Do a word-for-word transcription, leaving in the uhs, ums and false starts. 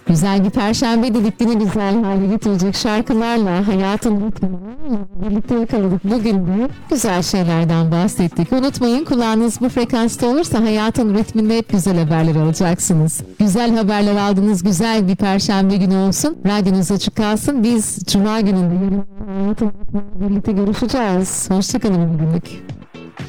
Güzel bir perşembe dedik, yine güzel hale getirecek şarkılarla hayatın ritmini birlikte yakaladık. Bugün de güzel şeylerden bahsettik. Unutmayın, kulağınız bu frekansta olursa hayatın ritminde hep güzel haberler alacaksınız. Güzel haberler aldığınız güzel bir perşembe günü olsun. Radyonuz açık kalsın. Biz Cuma gününde yarın hayatın ritmini birlikte görüşeceğiz. Hoşçakalın bugünlük.